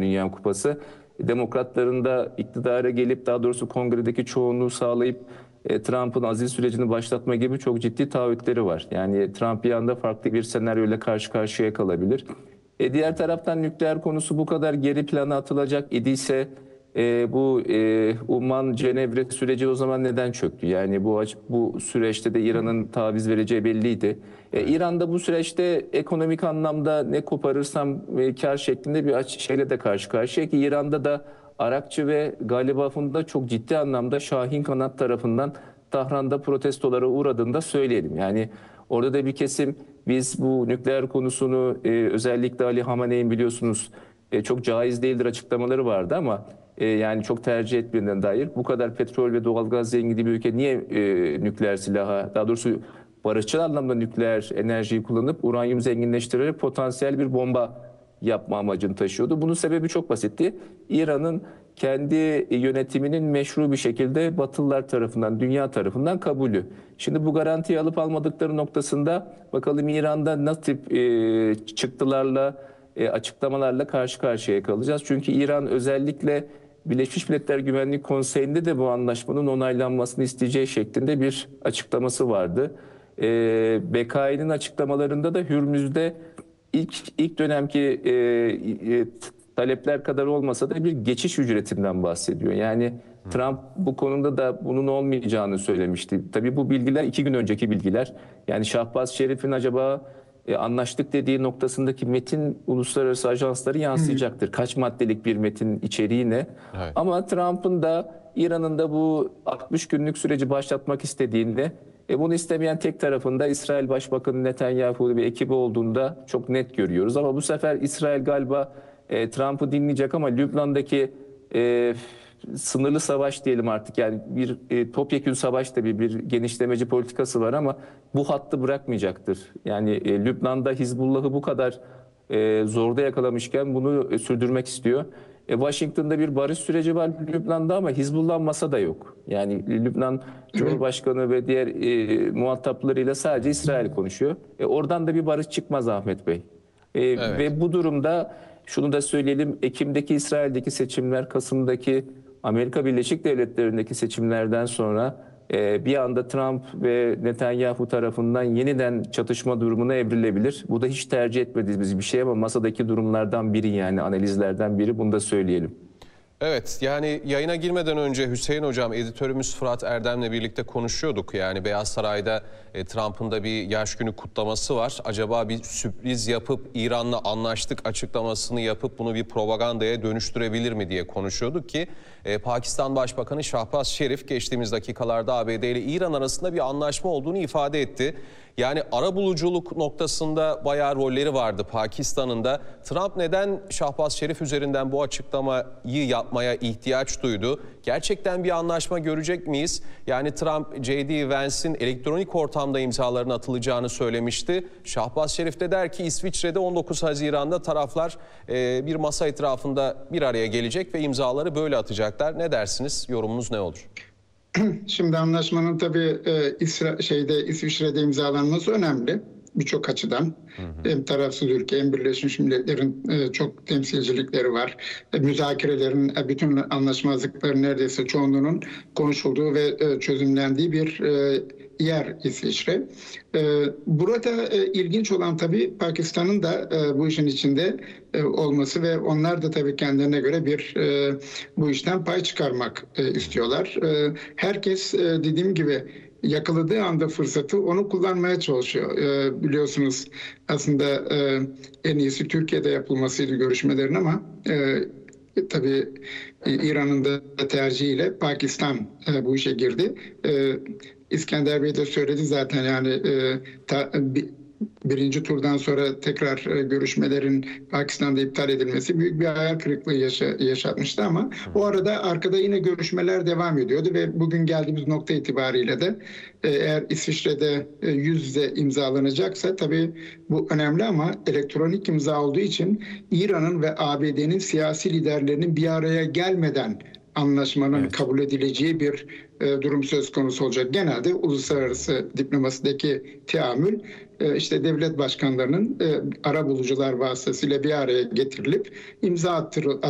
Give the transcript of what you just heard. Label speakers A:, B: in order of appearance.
A: Dünya Kupası. Demokratların da iktidara gelip daha doğrusu kongredeki çoğunluğu sağlayıp Trump'ın azil sürecini başlatma gibi çok ciddi taahhütleri var. Yani Trump bir anda farklı bir senaryoyla karşı karşıya kalabilir. Diğer taraftan nükleer konusu bu kadar geri plana atılacak idiyse bu Umman Cenevre süreci o zaman neden çöktü? Yani bu süreçte de İran'ın taviz vereceği belliydi. İran'da bu süreçte ekonomik anlamda ne koparırsam kar şeklinde bir şeyle de karşı karşıya ki İran'da da Arakçı ve galiba Funda çok ciddi anlamda Şahin Kanat tarafından Tahran'da protestolara uğradığını da söyleyelim. Yani orada da bir kesim biz bu nükleer konusunu özellikle Ali Hamaney'in biliyorsunuz çok caiz değildir açıklamaları vardı ama yani çok tercih etmediğine dair bu kadar petrol ve doğalgaz zengini bir ülke niye nükleer silaha daha doğrusu barışçıl anlamda nükleer enerjiyi kullanıp uranyum zenginleştirerek potansiyel bir bomba yapma amacını taşıyordu. Bunun sebebi çok basitti. İran'ın kendi yönetiminin meşru bir şekilde Batılılar tarafından, dünya tarafından kabulü. Şimdi bu garantiyi alıp almadıkları noktasında bakalım İran'da nasıl tip çıktılarla, açıklamalarla karşı karşıya kalacağız. Çünkü İran özellikle Birleşmiş Milletler Güvenlik Konseyi'nde de bu anlaşmanın onaylanmasını isteyeceği şeklinde bir açıklaması vardı. BKİ'nin açıklamalarında da Hürmüz'de ilk dönemki talepler kadar olmasa da bir geçiş ücretinden bahsediyor. Yani Trump bu konuda da bunun olmayacağını söylemişti. Tabii bu bilgiler 2 gün önceki bilgiler. Yani Şahbaz Şerif'in acaba anlaştık dediği noktasındaki metin uluslararası ajansları yansıyacaktır. Kaç maddelik bir metin içeriği ne? Evet. Ama Trump'ın da İran'ın da bu 60 günlük süreci başlatmak istediğinde bunu istemeyen tek tarafında İsrail Başbakanı Netanyahu ve ekibi olduğunda çok net görüyoruz. Ama bu sefer İsrail galiba Trump'ı dinleyecek ama Lübnan'daki sınırlı savaş diyelim artık yani bir topyekün savaş tabii bir genişlemeci politikası var ama bu hattı bırakmayacaktır. Yani Lübnan'da Hizbullah'ı bu kadar zorda yakalamışken bunu sürdürmek istiyor. Washington'da bir barış süreci var Lübnan'da ama Hizbullah masada yok. Yani Lübnan Cumhurbaşkanı ve diğer muhataplarıyla sadece İsrail konuşuyor. Oradan da bir barış çıkmaz Ahmet Bey. Evet. Ve bu durumda şunu da söyleyelim, Ekim'deki İsrail'deki seçimler, Kasım'daki Amerika Birleşik Devletleri'ndeki seçimlerden sonra bir anda Trump ve Netanyahu tarafından yeniden çatışma durumuna evrilebilir. Bu da hiç tercih etmediğimiz bir şey ama masadaki durumlardan biri yani analizlerden biri bunu da söyleyelim.
B: Evet yani yayına girmeden önce Hüseyin Hocam editörümüz Fırat Erdem'le birlikte konuşuyorduk. Yani Beyaz Saray'da Trump'ın da bir yaş günü kutlaması var. Acaba bir sürpriz yapıp İran'la anlaştık açıklamasını yapıp bunu bir propagandaya dönüştürebilir mi diye konuşuyorduk ki Pakistan Başbakanı Şahbaz Şerif geçtiğimiz dakikalarda ABD ile İran arasında bir anlaşma olduğunu ifade etti. Yani arabuluculuk noktasında bayağı rolleri vardı Pakistan'ın da. Trump neden Şahbaz Şerif üzerinden bu açıklamayı yapmaya ihtiyaç duydu? Gerçekten bir anlaşma görecek miyiz? Yani Trump, J.D. Vance'in elektronik ortamda imzaların atılacağını söylemişti. Şahbaz Şerif de der ki İsviçre'de 19 Haziran'da taraflar bir masa etrafında bir araya gelecek ve imzaları böyle atacaklar. Ne dersiniz? Yorumunuz ne olur?
C: Şimdi anlaşmanın tabii İsviçre'de imzalanması önemli birçok açıdan. Hem tarafsız ülke hem Birleşmiş Milletler'in çok temsilcilikleri var. Müzakerelerin bütün anlaşmazlıkların neredeyse çoğunluğunun konuşulduğu ve çözümlendiği bir yer İsviçre. Burada ilginç olan tabii Pakistan'ın da bu işin içinde olması ve onlar da tabii kendilerine göre bir bu işten pay çıkarmak istiyorlar. Herkes dediğim gibi yakaladığı anda fırsatı onu kullanmaya çalışıyor. Biliyorsunuz aslında en iyisi Türkiye'de yapılmasıydı görüşmelerin ama tabii İran'ın da tercihiyle Pakistan bu işe girdi. İskender Bey de söyledi zaten yani birinci turdan sonra tekrar görüşmelerin Pakistan'da iptal edilmesi büyük bir hayal kırıklığı yaşatmıştı ama o arada arkada yine görüşmeler devam ediyordu ve bugün geldiğimiz nokta itibariyle de eğer İsviçre'de yüz yüze imzalanacaksa tabii bu önemli ama elektronik imza olduğu için İran'ın ve ABD'nin siyasi liderlerinin bir araya gelmeden anlaşmanın kabul edileceği bir durum söz konusu olacak. Genelde uluslararası diplomasideki teamül işte devlet başkanlarının arabulucular vasıtasıyla bir araya getirilip imza